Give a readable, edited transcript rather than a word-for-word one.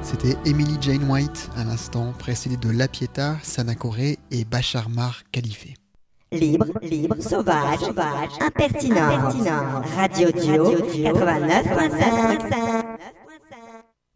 C'était Emily Jane White à l'instant, précédée de La Pietà, Sanakore et Bacharmar Khalife. Libre, sauvage, impertinent. Radio Dio 89.5.